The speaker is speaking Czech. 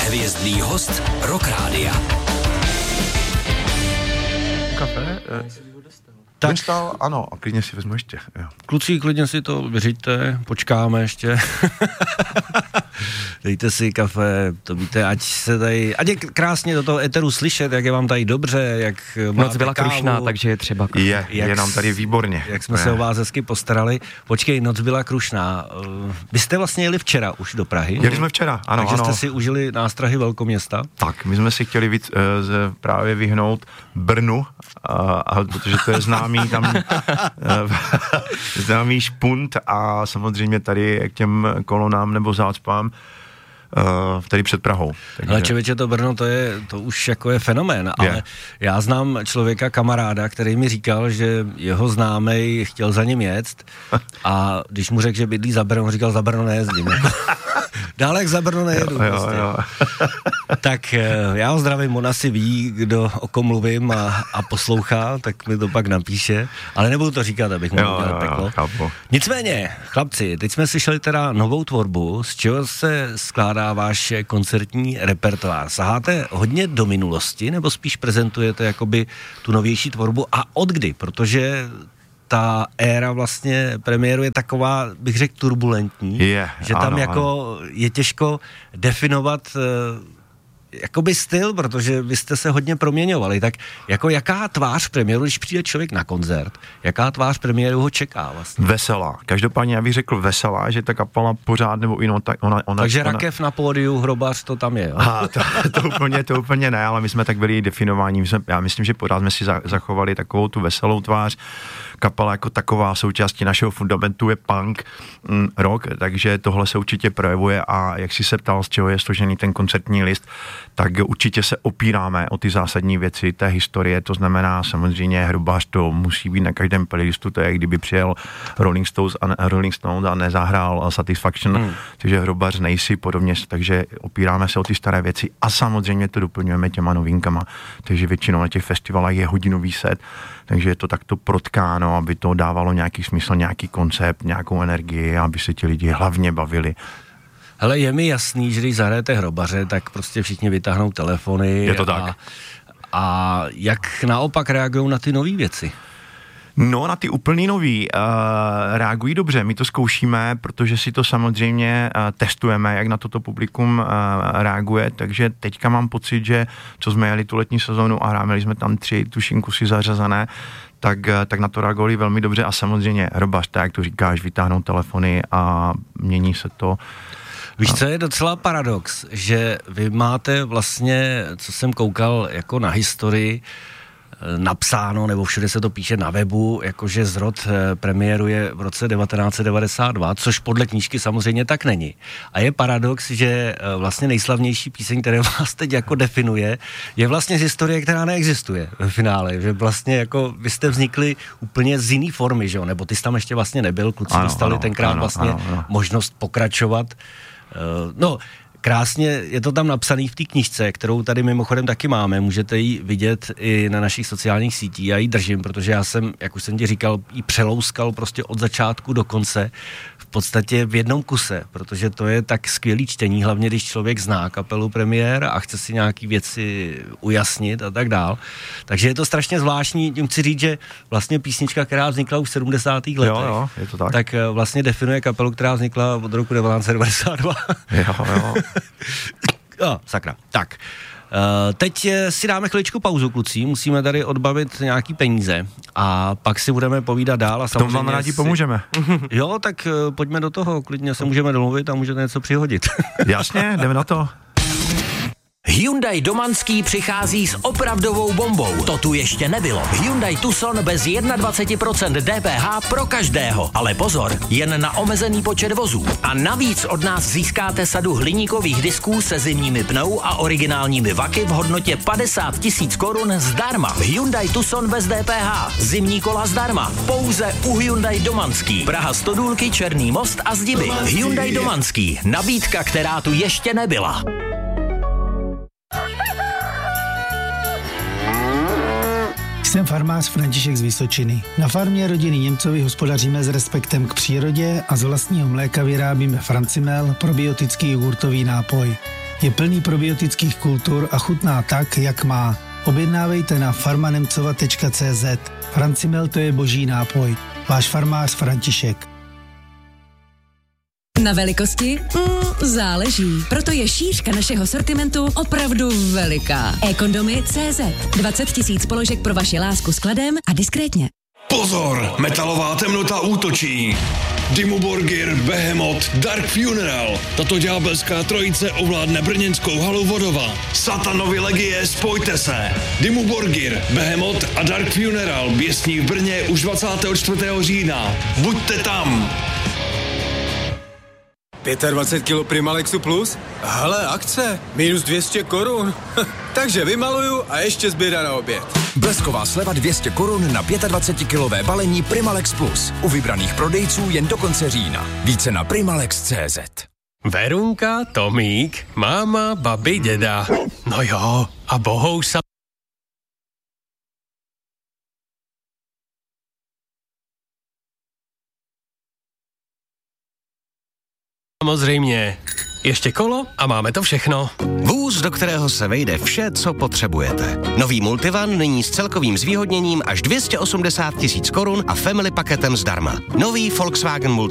Hvězdný host Rock Rádia. Kafe? Tak. Dostal? Ano, a klidně si vezmu ještě. Jo. Kluci, klidně si to vyřiďte, počkáme ještě. Dejte si kafe, to víte, ať je krásně do toho éteru slyšet, jak je vám tady dobře, jak Noc byla krušná, takže je třeba kafe. Je nám tady výborně. Jak jsme se o vás hezky postarali. Počkej, noc byla krušná. Vy jste vlastně jeli včera už do Prahy? Jeli jsme včera, ano. Takže jste si užili nástrahy velkoměsta? Tak, my jsme si chtěli víc právě vyhnout Brnu, protože to je známý tam známý špunt a samozřejmě tady k těm kolonám nebo zácpám tady před Prahou. Takže... Ale člověče, to Brno, to už jako je fenomén, ale já znám člověka, kamaráda, který mi říkal, že jeho známej chtěl za ním jet a když mu řekl, že bydlí za Brno, říkal, za Brno nejezdím. Dále jak za Brno nejedu. Jo. Tak já ho zdravím, on asi ví, o kom mluvím a poslouchá, tak mi to pak napíše, ale nebudu to říkat, abych mu udělal peklo. Nicméně, chlapci, teď jsme slyšeli teda novou tvorbu, z čeho se skládá váš koncertní repertoár. Saháte hodně do minulosti, nebo spíš prezentujete jakoby tu novější tvorbu a od kdy? Protože ta éra vlastně premiéru je taková, bych řekl, turbulentní, že tam ano. Je těžko definovat jakoby styl, protože vy jste se hodně proměňovali, tak jako jaká tvář premiéru, když přijde člověk na koncert, jaká tvář premiéru ho čeká vlastně? Veselá. Každopádně já bych řekl veselá, že ta kapela pořád nebo jinou, takže rakev na pódiu, hrobař, to tam je, jo? To úplně ne, ale my jsme tak byli definováni, já myslím, že pořád jsme si zachovali takovou tu veselou tvář. Kapela jako taková součástí našeho fundamentu je punk, rock, takže tohle se určitě projevuje a jak jsi se ptal, z čeho je složený ten koncertní list, tak určitě se opíráme o ty zásadní věci té historie, to znamená samozřejmě hrobař, to musí být na každém playlistu, to je, kdyby přijel Rolling Stones a nezahrál Satisfaction, takže hrobař nejsi podobně, takže opíráme se o ty staré věci a samozřejmě to doplňujeme těma novinkama, takže většinou na těch festivalech je hodinový set, takže je to takto protkáno, aby to dávalo nějaký smysl, nějaký koncept, nějakou energii, aby se ti lidi hlavně bavili. Hele, je mi jasný, že když zahrajete hrobaře, tak prostě všichni vytáhnou telefony. Je to tak. A jak naopak reagují na ty nové věci? No, na ty úplný nový reagují dobře, my to zkoušíme, protože si to samozřejmě testujeme, jak na toto publikum reaguje, takže teďka mám pocit, že co jsme jeli tu letní sezónu a měli jsme tam 3 tuším kusy zařazené, tak na to reagovali velmi dobře a samozřejmě hrobař, tak jak to říkáš, vytáhnou telefony a mění se to. Víš, co je docela paradox, že vy máte vlastně, co jsem koukal jako na historii, napsáno, nebo všude se to píše na webu, jakože zrod premiéru je v roce 1992, což podle knížky samozřejmě tak není. A je paradox, že vlastně nejslavnější píseň, která vás teď jako definuje, je vlastně z historie, která neexistuje ve finále, že vlastně jako vy jste vznikli úplně z jiný formy, že jo, nebo ty jsi tam ještě vlastně nebyl, kluci dostali tenkrát vlastně možnost pokračovat. No, krásně je to tam napsaný v té knížce, kterou tady mimochodem taky máme, můžete ji vidět i na našich sociálních sítích, já ji držím, protože já jsem, jak už jsem ti říkal, ji přelouskal prostě od začátku do konce, v podstatě v jednom kuse, protože to je tak skvělý čtení, hlavně když člověk zná kapelu Premiér a chce si nějaký věci ujasnit a tak dál. Takže je to strašně zvláštní, tím chci říct, že vlastně písnička, která vznikla už v 70. letech, jo, je to tak vlastně definuje kapelu, která vznikla od roku 1992. Jo, sakra. Tak, teď si dáme chviličku pauzu, kluci, musíme tady odbavit nějaký peníze a pak si budeme povídat dál. A samozřejmě vám rádi pomůžeme. Jo, tak pojďme do toho, klidně se můžeme domluvit a můžete něco přihodit. Jasně, jdeme na to. Hyundai Domanský přichází s opravdovou bombou. To tu ještě nebylo. Hyundai Tucson bez 21% DPH pro každého. Ale pozor, jen na omezený počet vozů. A navíc od nás získáte sadu hliníkových disků se zimními pnou a originálními vaky v hodnotě 50 000 korun zdarma. Hyundai Tucson bez DPH. Zimní kola zdarma. Pouze u Hyundai Domanský. Praha Stodůlky, Černý most a Zdiby. Hyundai Domanský. Nabídka, která tu ještě nebyla. Jsem farmář František z Vysočiny. Na farmě rodiny Němcovi hospodaříme s respektem k přírodě a z vlastního mléka vyrábíme Francimel, probiotický jogurtový nápoj. Je plný probiotických kultur a chutná tak, jak má. Objednávejte na farmanemcova.cz. Francimel, to je boží nápoj. Váš farmář František. Na velikosti? Záleží. Proto je šířka našeho sortimentu opravdu veliká. eCondomy.cz 20 000 položek pro vaši lásku s kladem a diskrétně. Pozor, metalová temnota útočí. Dimmu Borgir, Behemoth, Dark Funeral. Tato ďábelská trojice ovládne brněnskou halu Vodova. Satanovi legie, spojte se. Dimmu Borgir, Behemoth a Dark Funeral běsní v Brně už 24. října. Buďte tam. 25 kg Primalexu Plus? Hele, akce, minus 200 korun. Takže vymaluju a ještě zběra na oběd. Blesková sleva 200 korun na 25-kilové balení Primalex Plus. U vybraných prodejců jen do konce října. Více na Primalex.cz. Verunka, Tomík, máma, babi, děda. No jo, a Bohouš samozřejmě. Ještě kolo a máme to všechno. Vůz, do kterého se vejde vše, co potřebujete. Nový Multivan nyní s celkovým zvýhodněním až 280 000 korun a family paketem zdarma. Nový Volkswagen Multivan.